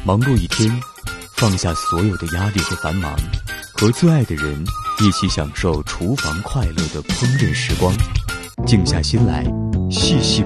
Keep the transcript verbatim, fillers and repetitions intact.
忙碌一天，放下所有的压力和繁忙，和最爱的人一起享受厨房快乐的烹饪时光，静下心来细细